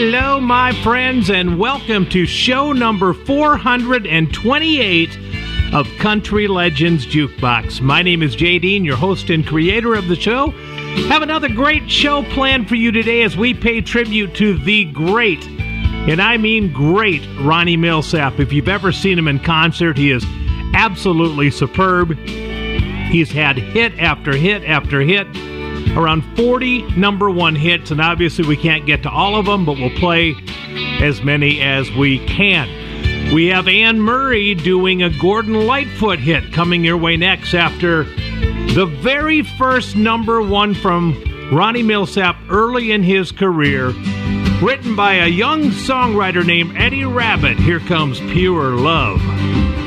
Hello, my friends, and welcome to show number 428 of Country Legends Jukebox. My name is Jay Dean, your host and creator of the show. Have another great show planned for you today as we pay tribute to the great, and I mean great, Ronnie Milsap. If you've ever seen him in concert, he is absolutely superb. He's had hit after hit after hit. Around 40 number one hits, and obviously we can't get to all of them, but we'll play as many as we can. We have Anne Murray doing a Gordon Lightfoot hit coming your way next after the very first number one from Ronnie Milsap early in his career, written by a young songwriter named Eddie Rabbitt. Here comes Pure Love.